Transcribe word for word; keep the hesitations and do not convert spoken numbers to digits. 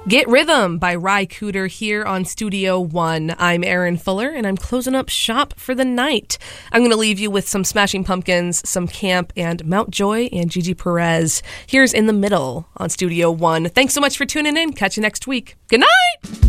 Get Rhythm by Ry Cooder here on Studio One. I'm Erin Fuller, and I'm closing up shop for the night. I'm going to leave you with some Smashing Pumpkins, some Camp, and Mount Joy and Gigi Perez. Here's In the Middle on Studio One. Thanks so much for tuning in. Catch you next week. Good night!